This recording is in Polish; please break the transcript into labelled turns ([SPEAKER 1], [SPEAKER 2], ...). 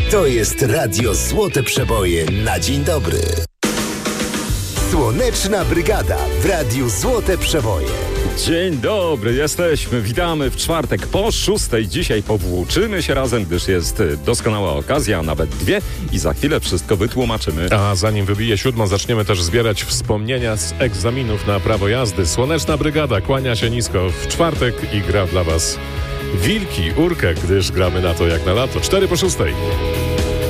[SPEAKER 1] To jest Radio Złote Przeboje na dzień dobry. Słoneczna Brygada w Radiu Złote Przeboje.
[SPEAKER 2] Dzień dobry, jesteśmy, witamy w czwartek po 6:00. Dzisiaj powłóczymy się razem, gdyż jest doskonała okazja, a nawet dwie i za chwilę wszystko wytłumaczymy.
[SPEAKER 3] A zanim wybije 7:00, zaczniemy też zbierać wspomnienia z egzaminów na prawo jazdy. Słoneczna Brygada kłania się nisko w czwartek i gra dla Was Wilki, Urkę, gdyż gramy na to jak na lato. 4 po 6:00.